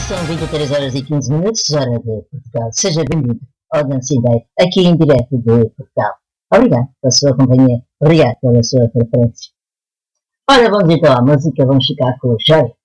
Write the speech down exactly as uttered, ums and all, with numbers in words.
São vinte e três horas e quinze minutos, hora de Portugal. Seja bem-vindo ao Dancing Day, aqui em direto de Portugal. Obrigado pela sua companhia, obrigado pela sua preferência. Ora, vamos então à música, vamos ficar com o Joy.